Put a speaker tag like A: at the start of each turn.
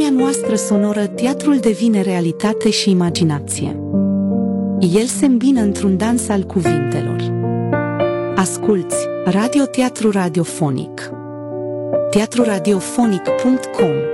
A: lumea noastră sonoră, teatrul devine realitate și imaginație. El se îmbină într-un dans al cuvintelor. Asculți radioteatru radiofonic. teatruradiofonic.com